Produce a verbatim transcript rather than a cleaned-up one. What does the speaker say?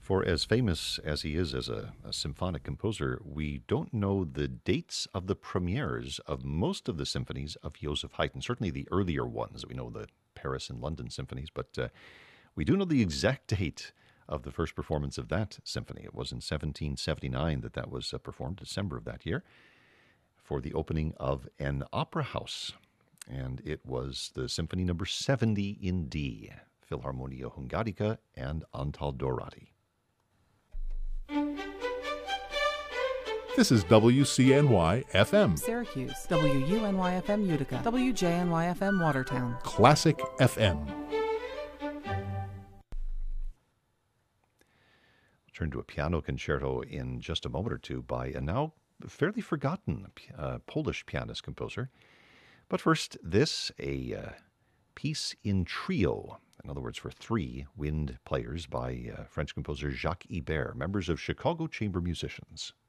For as famous as he is as a, a symphonic composer, we don't know the dates of the premieres of most of the symphonies of Joseph Haydn, certainly the earlier ones. We know the Paris and London symphonies, but uh, we do know the exact date of the first performance of that symphony. It was in seventeen seventy-nine that that was uh, performed, December of that year, for the opening of an opera house. And it was the Symphony Number seventy in D, Philharmonia Hungarica and Antal Dorati. This is W C N Y F M. Syracuse, W U N Y F M Utica, W J N Y F M Watertown. Classic F M. We'll turn to a piano concerto in just a moment or two by a now fairly forgotten uh, Polish pianist composer. But first, this, a uh, piece in trio, in other words, for three wind players by uh, French composer Jacques Ibert, members of Chicago Chamber Musicians.